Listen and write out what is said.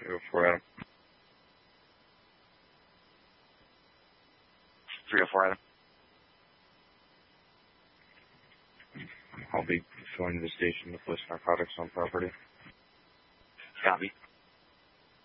304 Adam. 304 Adam. I'll be going to the station to place narcotics on property. Copy.